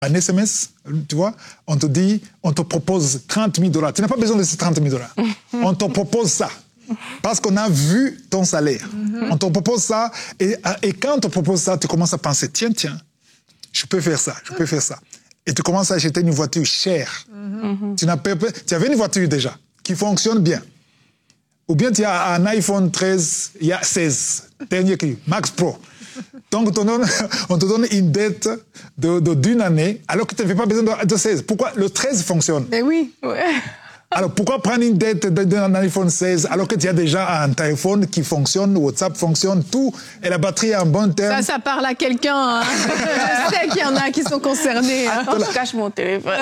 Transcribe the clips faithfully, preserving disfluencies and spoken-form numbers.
un S M S, tu vois, on te dit, on te propose trente mille dollars. Tu n'as pas besoin de ces trente mille dollars. On te propose ça. Parce qu'on a vu ton salaire. Mm-hmm. On te propose ça. Et, et quand on te propose ça, tu commences à penser, tiens, tiens, je peux faire ça, je peux faire ça. Et tu commences à acheter une voiture chère. Mm-hmm. Tu, n'as pas, tu avais une voiture déjà, qui fonctionne bien. Ou bien tu as un iPhone treize, il y a seize, dernier cri, Max Pro. Donc, on te donne, on te donne une dette de, de, d'une année, alors que tu n'avais pas besoin de, de seize. Pourquoi le treize fonctionne? Mais oui, ouais. Alors, pourquoi prendre une dette d'un iPhone seize alors que tu as déjà un téléphone qui fonctionne, WhatsApp fonctionne, tout, et la batterie est en bon terme? Ça, ça parle à quelqu'un. Hein. Je sais qu'il y en a qui sont concernés. Attends, je cache mon téléphone.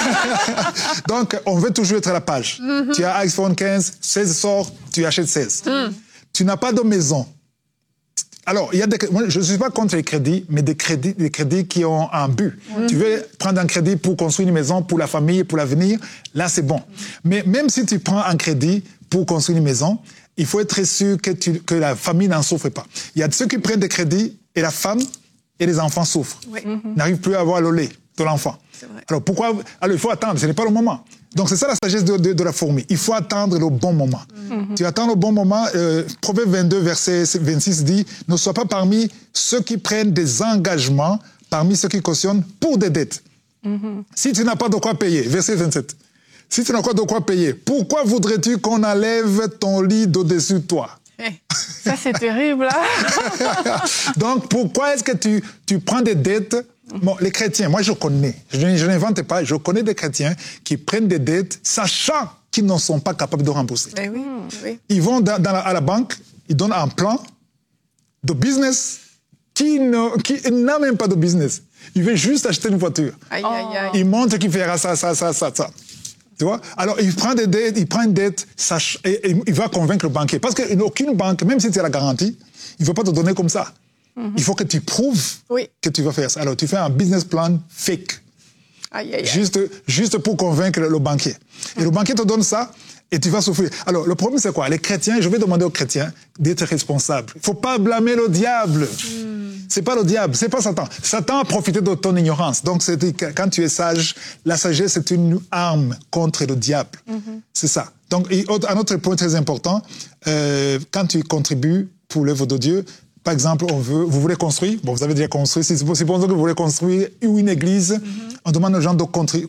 Donc, on veut toujours être à la page. Mm-hmm. Tu as iPhone quinze, seize sort, tu achètes seize. Mm. Tu n'as pas de maison. Alors, il y a des, moi, je ne suis pas contre les crédits, mais des crédits, des crédits qui ont un but. Mmh. Tu veux prendre un crédit pour construire une maison, pour la famille, pour l'avenir, là, c'est bon. Mais même si tu prends un crédit pour construire une maison, il faut être sûr que, tu, que la famille n'en souffre pas. Il y a ceux qui prennent des crédits et la femme et les enfants souffrent. Oui. Mmh. N'arrivent plus à avoir le lait de l'enfant. Alors, pourquoi? Alors, il faut attendre, ce n'est pas le moment. Donc, c'est ça la sagesse de, de, de la fourmi. Il faut attendre le bon moment. Mm-hmm. Tu attends le bon moment. Euh, Proverbe vingt-deux, verset vingt-six dit « Ne sois pas parmi ceux qui prennent des engagements, parmi ceux qui cautionnent pour des dettes. Mm-hmm. » Si tu n'as pas de quoi payer, verset vingt-sept. Si tu n'as pas de quoi payer, pourquoi voudrais-tu qu'on enlève ton lit d'au-dessus de toi? Hey, ça, c'est terrible. Hein? Donc, pourquoi est-ce que tu, tu prends des dettes? Bon, les chrétiens, moi je connais, je, je n'invente pas, je connais des chrétiens qui prennent des dettes sachant qu'ils ne sont pas capables de rembourser. Mais oui, oui. Ils vont dans, dans la, à la banque, ils donnent un plan de business qui, ne, qui n'a même pas de business. Il veut juste acheter une voiture. Aïe, aïe, aïe. Il montre qu'il fera ça, ça, ça, ça, ça. Tu vois? Alors, il prend des dettes, il prend une dette, sach, et, et il va convaincre le banquier. Parce qu'aucune banque, même si tu as la garantie, il ne veut pas te donner comme ça. Mm-hmm. Il faut que tu prouves oui. que tu vas faire ça. Alors, tu fais un business plan fake. Aïe, aïe, aïe. Juste, juste pour convaincre le banquier. Et le banquier te donne ça et tu vas souffrir. Alors, le problème, c'est quoi? Les chrétiens, je vais demander aux chrétiens d'être responsables. Il ne faut pas blâmer le diable. Mm. Ce n'est pas le diable, ce n'est pas Satan. Satan a profité de ton ignorance. Donc, c'est, quand tu es sage, la sagesse, c'est une arme contre le diable. Mm-hmm. C'est ça. Donc, et, un autre point très important, euh, quand tu contribues pour l'œuvre de Dieu, par exemple, on veut, vous voulez construire, bon, vous avez déjà construit, si supposons que vous voulez construire une église, mm-hmm. on demande aux gens de contribuer.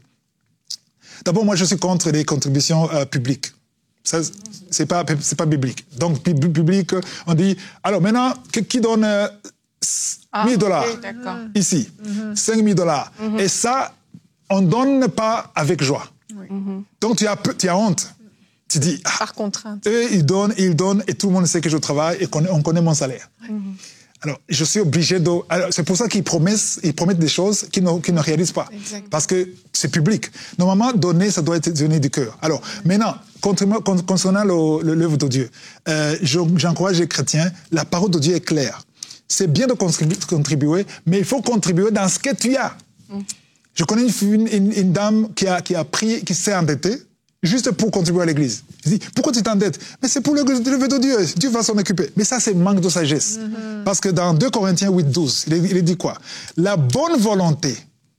D'abord, moi, je suis contre les contributions euh, publiques. Ça, c'est pas, c'est pas biblique. Donc, public, on dit, alors maintenant, qui donne euh, ah, mille dollars okay, ici, mm-hmm. cinq mille dollars. Mm-hmm. Et ça, on ne donne pas avec joie. Oui. Mm-hmm. Donc, tu as, tu as honte. Tu dis, ah, par contrainte. Eux, ils donnent, ils donnent, et tout le monde sait que je travaille et qu'on on connaît mon salaire. Mm-hmm. Alors, je suis obligé de... Alors, c'est pour ça qu'ils promettent, ils promettent des choses qu'ils ne, qu'ils ne réalisent pas. Exactement. Parce que c'est public. Normalement, donner, ça doit être donné du cœur. Alors, maintenant, concernant le, l'œuvre de Dieu, euh, j'encourage les chrétiens, la parole de Dieu est claire. C'est bien de contribuer, contribuer, mais il faut contribuer dans ce que tu as. Mm. Je connais une, une, une dame qui a, qui a pris, qui s'est endettée, juste pour contribuer à l'église. Je dis, pourquoi tu t'endettes? Mais c'est pour l'œuvre de Dieu. Dieu va s'en occuper. Mais ça, c'est manque de sagesse. Mm-hmm. Parce que dans deux Corinthiens huit, douze, il, il dit quoi? La bonne volonté,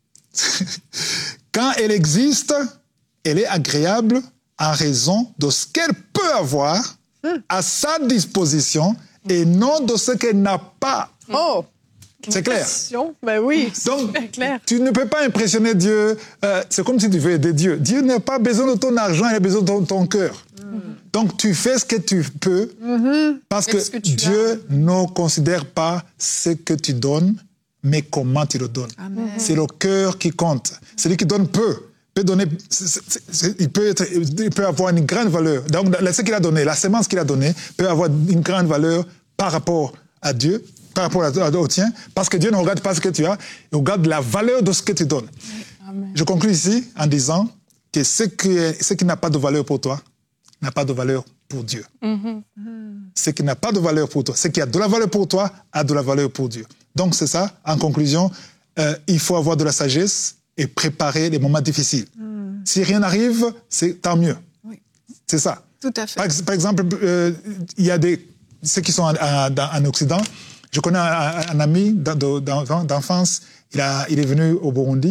quand elle existe, elle est agréable en raison de ce qu'elle peut avoir mm. à sa disposition et non de ce qu'elle n'a pas. Oh! C'est clair. Ben oui, donc c'est clair. Tu ne peux pas impressionner Dieu. Euh, c'est comme si tu veux aider Dieu. Dieu n'a pas besoin de ton argent, il a besoin de ton, ton cœur. Mm. Donc tu fais ce que tu peux mm-hmm. parce que, que Dieu as. ne considère pas ce que tu donnes, mais comment tu le donnes. Amen. C'est le cœur qui compte. Celui qui donne peu peut donner, c'est, c'est, il, peut être, il peut avoir une grande valeur. Donc ce qu'il a donné, la semence qu'il a donnée peut avoir une grande valeur par rapport à Dieu, par rapport au tien, parce que Dieu ne regarde pas ce que tu as, il regarde la valeur de ce que tu donnes. Amen. Je conclue ici en disant que ce qui, est, ce qui n'a pas de valeur pour toi n'a pas de valeur pour Dieu. Mm-hmm. Ce qui n'a pas de valeur pour toi, ce qui a de la valeur pour toi a de la valeur pour Dieu. Donc c'est ça, en conclusion, euh, il faut avoir de la sagesse et préparer les moments difficiles. Mm. Si rien n'arrive, c'est tant mieux. Oui. C'est ça. Tout à fait. Par, par exemple, euh, il y a des, ceux qui sont en, en, en Occident. Je connais un, un ami d'enfance, Il, a, il est venu au Burundi.